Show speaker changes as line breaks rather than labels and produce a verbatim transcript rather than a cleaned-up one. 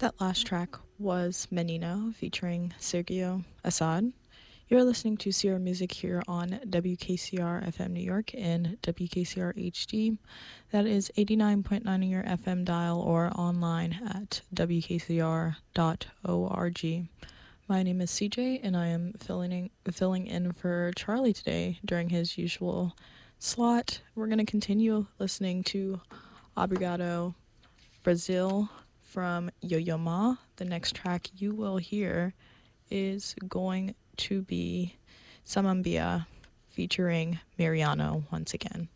That last track was Menino featuring Sergio Assad. You're listening to Sierra Music here on W K C R F M New York and W K C R H D. That is eighty-nine point nine on your F M dial or online at W K C R dot org. My name is C J and I am filling in, filling in for Charlie today during his usual slot. We're going to continue listening to Obrigado Brazil from Yo-Yo Ma. The next track you will hear is going to be Samambia featuring Mariano once again.